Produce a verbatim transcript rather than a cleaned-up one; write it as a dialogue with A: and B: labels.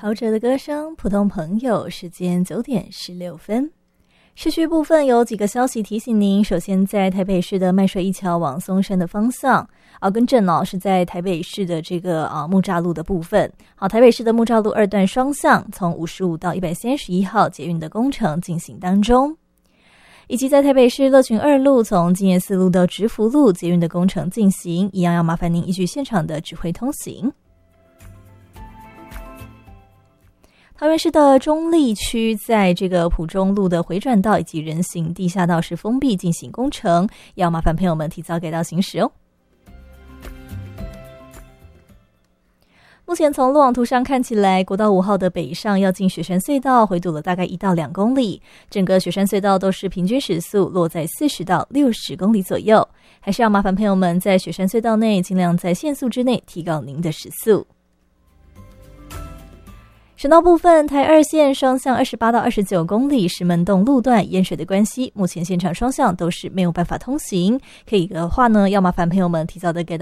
A: 陶喆的歌声，普通朋友，时间九点十六分。市区部分有几个消息提醒您，首先在台北市的麦水一桥往松山的方向，啊，更正哦，是在台北市的这个啊木栅路的部分。好，台北市的木栅路二段双向，从五十五到一百三十一号捷运的工程进行当中。以及在台北市乐群二路从金叶四路到直福路捷运的工程进行，一样要麻烦您依据现场的指挥通行。桃园市的中坜区在这个埔中路的回转道以及人行地下道是封闭进行工程，要麻烦朋友们提早改道行驶哦。目前从路网图上看起来，国道五号的北上要进雪山隧道回堵了大概一到两公里，整个雪山隧道都是平均时速落在四十到六十公里左右，还是要麻烦朋友们在雪山隧道内尽量在限速之内提高您的时速。省道部分，台二线双向二十八到二十九公里石门洞路段淹水的关系，目前现场双向都是没有办法通行，可以的话呢，要麻烦朋友们提早的给